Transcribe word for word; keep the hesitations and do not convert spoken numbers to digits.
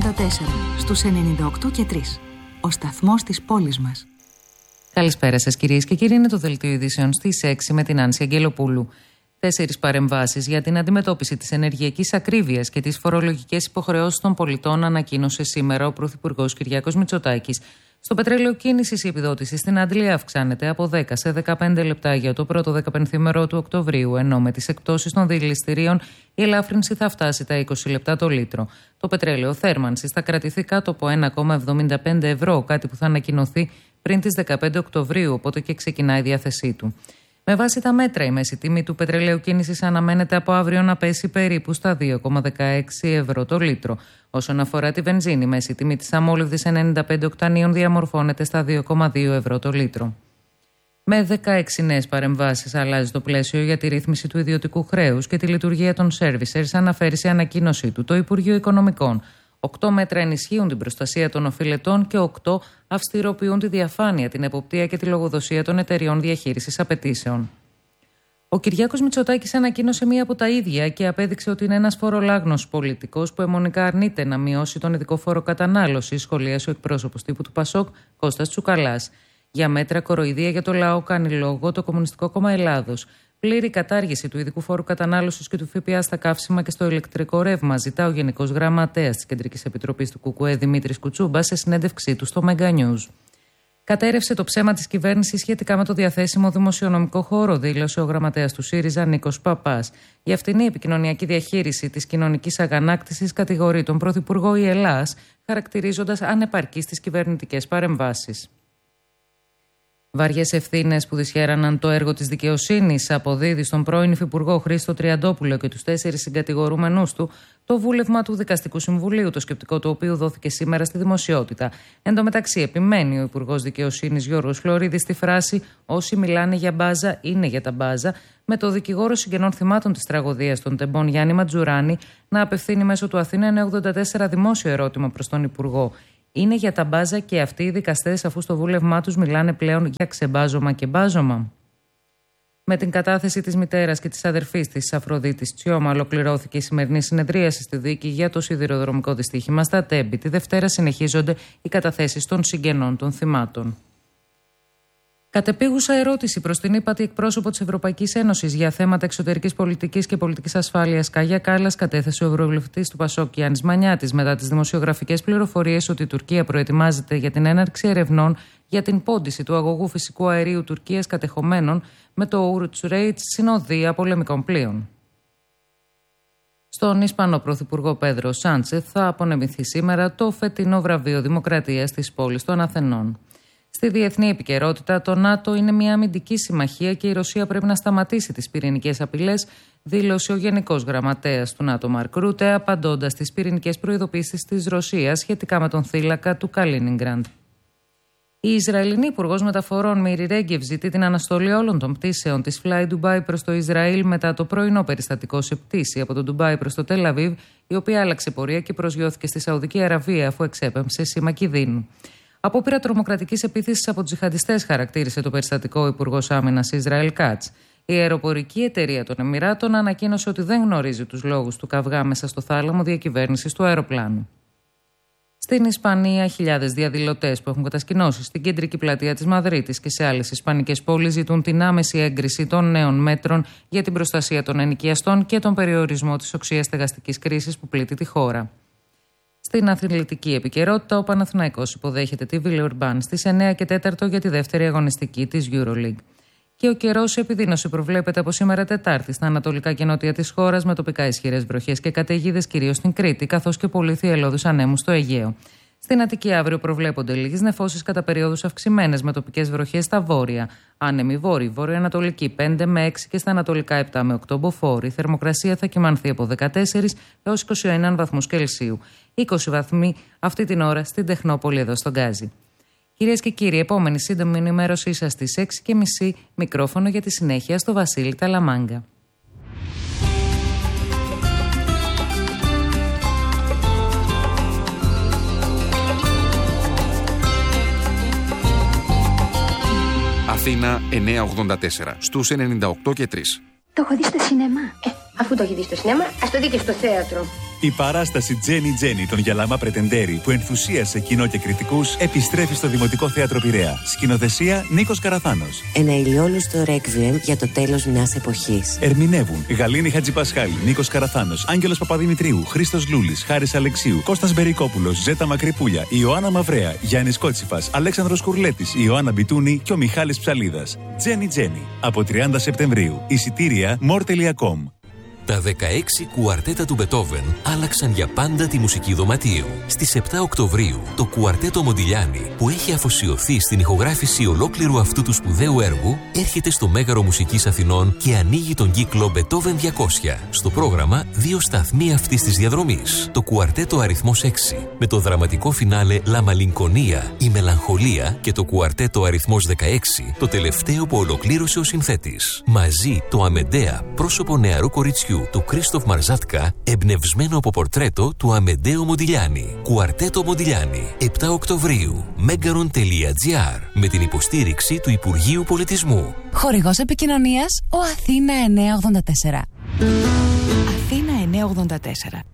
ογδόντα τέσσερα στους ενενήντα οκτώ και τρία. Ο σταθμός της πόλης μας. Καλησπέρα σας κυρίες και κύριοι, είναι το Δελτίο Ειδήσεων στις έξι με την Άνση Αγγελοπούλου. Τέσσερις παρεμβάσεις για την αντιμετώπιση της ενεργειακής ακρίβειας και τις φορολογικές υποχρεώσεις των πολιτών ανακοίνωσε σήμερα ο Πρωθυπουργός Κυριάκος Μητσοτάκης. Στο πετρέλαιο κίνησης η επιδότηση στην Αντλία αυξάνεται από δέκα σε δεκαπέντε λεπτά για το πρώτο δεκαπενθήμερο του Οκτωβρίου, ενώ με τις εκπτώσεις των δηληστηρίων η ελάφρυνση θα φτάσει τα είκοσι λεπτά το λίτρο. Το πετρέλαιο θέρμανσης θα κρατηθεί κάτω από ένα κόμμα εβδομήντα πέντε ευρώ, κάτι που θα ανακοινωθεί πριν τις δεκαπέντε Οκτωβρίου, οπότε και ξεκινάει η διάθεσή του. Με βάση τα μέτρα, η μέση τιμή του πετρελαίου κίνησης αναμένεται από αύριο να πέσει περίπου στα δύο κόμμα δεκαέξι ευρώ το λίτρο. Όσον αφορά τη βενζίνη, η μέση τιμή της αμόλυβδης ενενήντα πέντε οκτανίων διαμορφώνεται στα δύο κόμμα δύο ευρώ το λίτρο. Με δεκαέξι νέες παρεμβάσεις αλλάζει το πλαίσιο για τη ρύθμιση του ιδιωτικού χρέους και τη λειτουργία των servicers, αναφέρει σε ανακοίνωσή του το Υπουργείο Οικονομικών. Οκτώ μέτρα ενισχύουν την προστασία των οφειλετών και οκτώ αυστηροποιούν τη διαφάνεια, την εποπτεία και τη λογοδοσία των εταιριών διαχείρισης απαιτήσεων. Ο Κυριάκος Μητσοτάκης ανακοίνωσε μία από τα ίδια και απέδειξε ότι είναι ένας φορολάγνος πολιτικός που αιμονικά αρνείται να μειώσει τον ειδικό φόρο κατανάλωσης, σχολίασε ο εκπρόσωπος τύπου του Πασόκ, Κώστας Τσουκαλάς. Για μέτρα κοροϊδία για το λαό κάνει λόγο το Κομμουνιστικό Κόμμα Ελλάδος. Πλήρη κατάργηση του ειδικού φόρου κατανάλωσης και του ΦΠΑ στα καύσιμα και στο ηλεκτρικό ρεύμα, ζητά ο Γενικός Γραμματέας της Κεντρικής Επιτροπής του ΚΚΕ Δημήτρης Κουτσούμπας σε συνέντευξή του στο Mega News. Κατέρευσε το ψέμα της κυβέρνησης σχετικά με το διαθέσιμο δημοσιονομικό χώρο, δήλωσε ο γραμματέας του ΣΥΡΙΖΑ Νίκος Παπάς. Για αυτήν η επικοινωνιακή διαχείριση της κοινωνικής αγανάκτησης κατηγορεί τον Πρωθυπουργό η Ελλάς, χαρακτηρίζοντας ανεπαρκείς τις κυβερνητικές παρεμβάσεις. Βαριές ευθύνες που δυσχέραναν το έργο της δικαιοσύνης αποδίδει στον πρώην Υφυπουργό Χρήστο Τριαντόπουλο και τους τέσσερις συγκατηγορούμενους του το βούλευμα του Δικαστικού Συμβουλίου, το σκεπτικό του οποίου δόθηκε σήμερα στη δημοσιότητα. Εν τω μεταξύ, επιμένει ο Υπουργός Δικαιοσύνης Γιώργος Φλωρίδης στη φράση «Όσοι μιλάνε για μπάζα είναι για τα μπάζα», με το δικηγόρο συγγενών θυμάτων της τραγωδίας των τεμπών Γιάννη Ματζουράνη να απευθύνει μέσω του Αθήνα εννιακόσια ογδόντα τέσσερα δημόσιο ερώτημα προς τον Υπουργό. Είναι για τα μπάζα και αυτοί οι δικαστές, αφού στο βούλευμά τους μιλάνε πλέον για ξεμπάζωμα και μπάζωμα? Με την κατάθεση της μητέρας και της αδερφής της Αφροδίτης Τσιώμα, ολοκληρώθηκε η σημερινή συνεδρίαση στη δίκη για το σιδηροδρομικό δυστύχημα στα Τέμπη. Τη Δευτέρα συνεχίζονται οι καταθέσεις των συγγενών των θυμάτων. Κατεπίγουσα ερώτηση προς την ύπατη εκπρόσωπο της Ευρωπαϊκής Ένωσης για θέματα εξωτερικής πολιτικής και πολιτικής ασφάλειας Κάγια Κάλλας κατέθεσε ο ευρωβουλευτής του Πασόκ Γιάννης Μανιάτης μετά τις δημοσιογραφικές πληροφορίες ότι η Τουρκία προετοιμάζεται για την έναρξη ερευνών για την πόντιση του αγωγού φυσικού αερίου Τουρκίας κατεχομένων με το Ουρτσουρέιτ συνοδεία πολεμικών πλοίων. Στον Ισπανό Πρωθυπουργό Πέδρο Σάντσεθ θα απονεμηθεί σήμερα το φετινό βραβείο Δημοκρατίας της πόλης των Αθενών. Στη διεθνή επικαιρότητα, το ΝΑΤΟ είναι μια αμυντική συμμαχία και η Ρωσία πρέπει να σταματήσει τις πυρηνικές απειλές, δήλωσε ο Γενικός Γραμματέας του ΝΑΤΟ Μαρκ Ρούτε, απαντώντας στις πυρηνικές προειδοποίησεις της Ρωσίας σχετικά με τον θύλακα του Καλίνιγκραντ. Η Ισραηλινή Υπουργός Μεταφορών Μίρι Ρέγκεβ ζητεί την αναστολή όλων των πτήσεων της Fly Dubai προς το Ισραήλ μετά το πρωινό περιστατικό σε πτήση από το Ντουμπάι προς το Τελ Αβίβ, η οποία άλλαξε πορεία και προσγειώθηκε στη Σαουδική Αραβία αφού εξέπεμψε σήμα κινδύνου. Απόπειρα τρομοκρατικής επίθεσης από τζιχαντιστές χαρακτήρισε το περιστατικό ο Υπουργός Άμυνας Ισραήλ Κάτς. Η αεροπορική εταιρεία των Εμιράτων ανακοίνωσε ότι δεν γνωρίζει τους λόγους του καυγά μέσα στο θάλαμο διακυβέρνησης του αεροπλάνου. Στην Ισπανία, χιλιάδες διαδηλωτές που έχουν κατασκηνώσει στην κεντρική πλατεία της Μαδρίτης και σε άλλες ισπανικές πόλεις ζητούν την άμεση έγκριση των νέων μέτρων για την προστασία των ενοικιαστών και τον περιορισμό της οξείας στεγαστικής κρίσης που πλήττει τη χώρα. Στην αθλητική επικαιρότητα, ο Παναθηναϊκός υποδέχεται τη Βιλεουρμπάν στις εννέα και τέσσερα για τη δεύτερη αγωνιστική της EuroLeague. Και ο καιρός επιδείνωση προβλέπεται από σήμερα Τετάρτη στα ανατολικά και νότια της χώρας με τοπικά ισχυρές βροχές και καταιγίδες κυρίως στην Κρήτη, καθώς και πολύ θυελλώδους ανέμους στο Αιγαίο. Στην Αττική αύριο προβλέπονται λίγες νεφώσεις κατά περιόδους αυξημένες με τοπικές βροχές στα βόρεια. Άνεμη βόρειοι, βορειοανατολική πέντε με έξι και στα ανατολικά επτά με οκτώ μποφόρ. Η θερμοκρασία θα κυμανθεί από δεκατέσσερα έως είκοσι ένα βαθμούς Κελσίου. είκοσι βαθμοί αυτή την ώρα στην Τεχνόπολη εδώ στον Γκάζι. Κυρίες και κύριοι, επόμενη σύντομη ενημέρωσή σας στις έξι και μισή, μικρόφωνο για τη συνέχεια στο Βασίλη Ταλαμάγκα. Αθήνα εννιακόσια ογδόντα τέσσερα, στους ενενήντα οκτώ και τρία. Το έχω δει στο σινεμά. Ε, αφού το έχει δει στο σινεμά, ας το δει και στο θέατρο. Η παράσταση Τζένι Τζένι των Γιαλαμά Πρετεντέρη που ενθουσίασε κοινό και κριτικούς επιστρέφει στο Δημοτικό Θέατρο Πειραιά. Σκηνοθεσία Νίκος Καραθάνος. Ένα ηλιόλουστο ρέκβιεμ για το τέλος μιας εποχής. Ερμηνεύουν Γαλήνη Χατζηπασχάλη, Νίκος Καραθάνος, Άγγελος Παπαδημητρίου, Χρήστος Λούλης, Χάρης Αλεξίου, Κώστας Μπερικόπουλος, Ζέτα Μακρυπούλια, Ιωάννα Μαυρέα, Γιάννης Κότσιφας, Αλέξανδρος Κουρλέτης, Ιωάννα Μπιτούνη και ο Μιχάλης Ψαλίδας. Τζένι Τζένι. Από τριάντα Σεπτεμβρίου. Εισιτήρια μορ τελεία κομ. Τα δεκαέξι κουαρτέτα του Μπετόβεν άλλαξαν για πάντα τη μουσική δωματίου. Στις επτά Οκτωβρίου, το κουαρτέτο Μοντιλιάνι, που έχει αφοσιωθεί στην ηχογράφηση ολόκληρου αυτού του σπουδαίου έργου, έρχεται στο Μέγαρο Μουσικής Αθηνών και ανοίγει τον κύκλο Μπετόβεν διακόσια. Στο πρόγραμμα, δύο σταθμοί αυτής της διαδρομής. Το κουαρτέτο αριθμός έξι, με το δραματικό φινάλε La Malinconia, η Μελαγχολία, και το κουαρτέτο αριθμός δεκαέξι, το τελευταίο που ολοκλήρωσε ο συνθέτης. Μαζί, το Αμεντέα, πρόσωπο νεαρού κοριτσιού του Κρίστοφ Μαρζάτκα, εμπνευσμένο από πορτρέτο του Αμεντέο Μοντιλιάνι. Κουαρτέτο Μοντιλιάνι, επτά Οκτωβρίου, μέγαρον τελεία τζι άρ, με την υποστήριξη του Υπουργείου Πολιτισμού. Χορηγός επικοινωνίας, ο Αθήνα εννιακόσια ογδόντα τέσσερα. Αθήνα εννιακόσια ογδόντα τέσσερα.